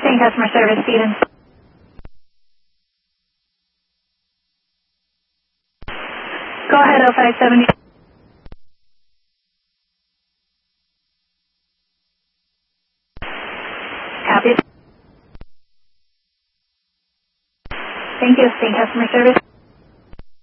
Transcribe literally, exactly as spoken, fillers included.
Spain customer service, Stephen. Go ahead, oh five seventy. Copy. Thank you, Spain customer service.